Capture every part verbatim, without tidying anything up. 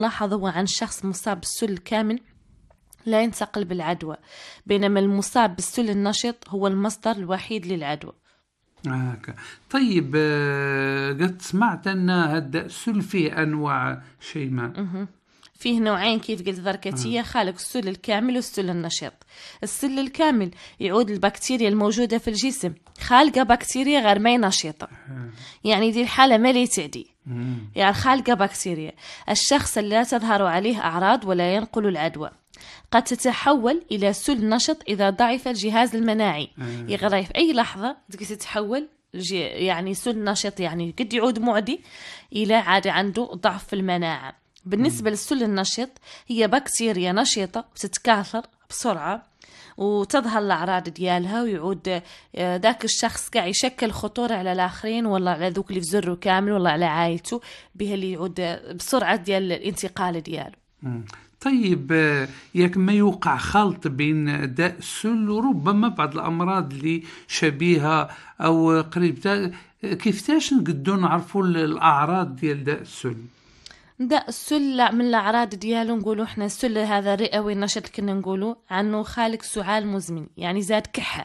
لاحظوا عن شخص مصاب بالسل الكامل لا ينتقل بالعدوى، بينما المصاب بالسل النشط هو المصدر الوحيد للعدوى. آه. طيب آه، قد سمعت أن هذا السل فيه أنواع شيماء؟ فيه نوعين كيف قلت ذركتية، آه. خالق السل الكامل والسل النشط. السل الكامل يعود البكتيريا الموجودة في الجسم خالقة بكتيريا غير ما نشيطة، آه. يعني دي الحالة ما لي تعدي، مم. يعني خالقة بكتيريا. الشخص اللي لا تظهر عليه أعراض ولا ينقل العدوى قد تتحول إلى سل نشط إذا ضعف الجهاز المناعي، آه. يغري في أي لحظة تتحول يعني سل نشط، يعني قد يعود معدي إلى عاد عنده ضعف في المناعة. بالنسبة م. للسل النشط هي بكتيريا نشيطة وتتكاثر بسرعة وتظهر الأعراض ديالها، ويعود ذاك الشخص قاعد يشكل خطورة على الآخرين ولا على ذوك اللي في زره كامل ولا على عائلته، بها اللي يعود بسرعة ديال الانتقال دياله. م. طيب ياك ما يوقع خلط بين داء السل وربما بعض الأمراض اللي شبيهة أو قريبة، كيفتاش نقدروا نعرفوا الأعراض ديال داء السل؟ داء السل من الأعراض ديالو نقولوا احنا السل هذا رئوي نشط، كنا نقولوا عنه خالق سعال مزمن، يعني زاد كحة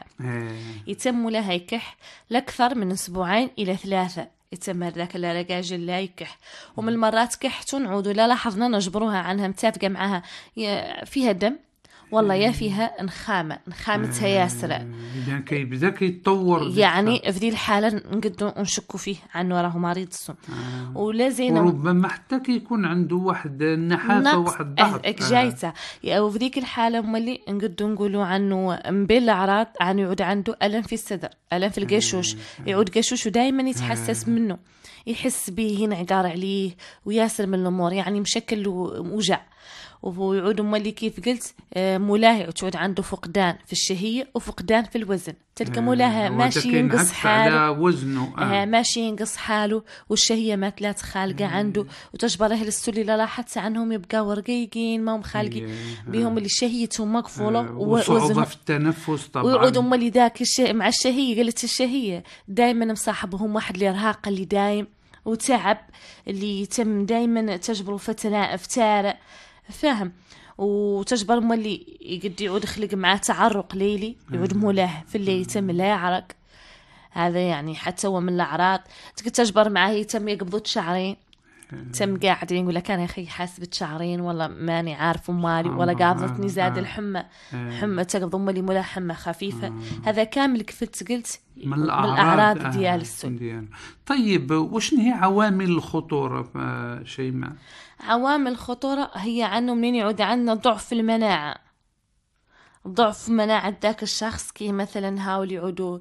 يتم لها يكح لأكثر من أسبوعين إلى ثلاثة، يتم هذاك الرقاج لا يكح، ومن المرات كحته نعودوا لا لاحظنا نجبروها عنها متافقة معها فيها دم والله يا فيها نخامة نخامتها ياسرة، إذا كيبدا كيتطور يعني في ذي الحالة نقدروا نشكوا فيه عنه راه مريض السم. آه. ولا زين وربما حتى كيكون عنده واحد النحافة واحد ضغط اك جايته، آه. وفي ذيك الحالة ملي نقدروا نقولوا عنه من بين الأعراض عنه يعود عنده ألم في الصدر، ألم في القشوش، آه. يعود قشوش ودائما يتحسس آه. منه، يحس به هنا عقار عليه وياسر من الأمور، يعني مشكل ووجع، ويعود مالي كيف قلت ملاهي وتعود عنده فقدان في الشهية وفقدان في الوزن، تلك ملاها ماشي ينقص حاله وزنه آه. ماشي ينقص حاله والشهية ما تلات خالقة آه. عنده، وتجبر أهل السل لا لاحظت عنهم يبقى رقيقين ما هم خالقين آه. بهم اللي شهيتهم مقفولة آه. وصعوبة في التنفس طبعا، ويعودوا مالي ذاك الشيء مع الشهية، قلت الشهية دائما مصاحبهم واحد الإرهاق اللي دايم وتعب اللي يتم دائما تجبروا فتنا فتارة فاهم، وتجبر مولي يقد يعود يخلق معاه تعرق ليلي، يعود مولاه في الليل يتم لا يعرق، هذا يعني حتى هو من الأعراض. تجبر معاه يتم يقبض شعرين، تم قاعدين يقول لك أنا يا أخي حاسبة شعرين والله ماني عارف مالي ولا قابضتني زاد الحمى، حمى تقبض مولي مولا حمى خفيفة، هذا كامل كيف قلت من الأعراض, الأعراض آه ديال السل. طيب وشن هي عوامل الخطورة شيماء؟ عوامل الخطورة هي عنه منين يعود عندنا ضعف المناعة، ضعف مناعة ذاك الشخص، كي مثلا هاول يعودوا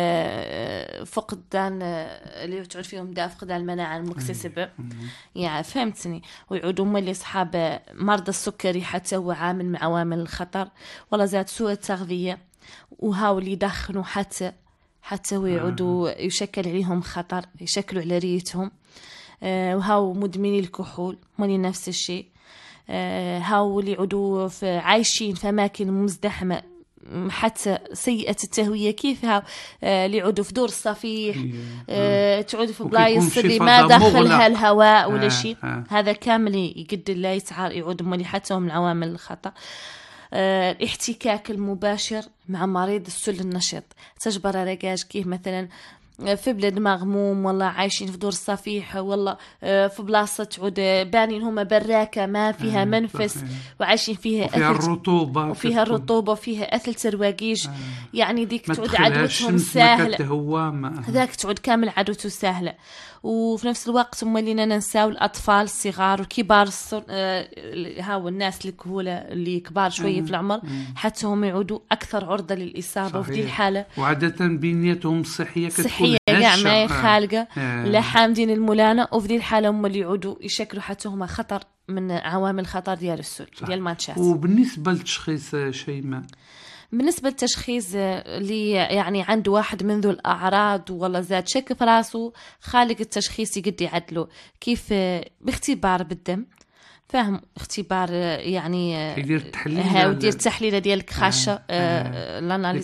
فقدان اللي تعود فيهم دا فقدان المناعة المكتسبة، يعني فهمتني، ويعودوا هم اللي أصحاب مرضى السكري حتى هو عامل من عوامل الخطر، ولا زاد سوء التغذية، وهاول يدخنوا حتى حتى ويعودوا يشكل عليهم خطر، يشكلوا على ريتهم، وهاو مدمني الكحول ماني نفس الشيء، هاو اللي يعودوا في عايشين في أماكن مزدحمة حتى سيئة التهوية، كيف هاو اللي يعودوا في دور الصفيح، تعود في بلايص اللي ما دخلها الهواء ولا شيء، هذا كامل يقد لا يتعار يعود مالي حتى من عوامل الخطأ. الاحتكاك المباشر مع مريض السل النشط تجبر رقاج، كيف مثلا في بلاد مغموم والله عايشين في دور الصفيح والله في بلاصة تعود بانين هما براكة ما فيها منفس وعايشين فيها وفيها الرطوبة وفيها الرطوبة وفيها أثل ترواقيش، يعني ديك تعود عدوتهم سهلة، ذاك تعود كامل عدوته سهلة. وفي نفس الوقت هم اللي ننساو الأطفال الصغار والكبار الصر... آه... هاو الناس الكهولة اللي كبار شوية في العمر حتى هم يعودوا أكثر عرضة للإصابة، وفي دي الحالة وعادة بنيتهم الصحية صحية كاع ما خالقة آه. لا حامدين الملانة، وفي دي الحالة هم اللي يعودوا يشكلوا حتى هم خطر من عوامل الخطر ديال السل ديال الماتشات. وبالنسبة للتشخيص شيماء، بالنسبة للتشخيص اللي يعني عنده واحد من ذو الأعراض ولا زاد شك في راسه، خالق التشخيص يقد يعدله كيف باختبار بالدم، فاهم اختبار يعني يدير التحليل ها ودير التحليل ديالك خاشه الاناليز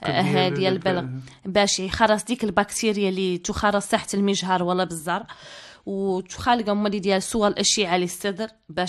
ديال البلغ باش يخرص ديك البكتيريا اللي تخرص تحت المجهر ولا بالزر، وتخالق مالي ديال صور الأشعة للصدر باش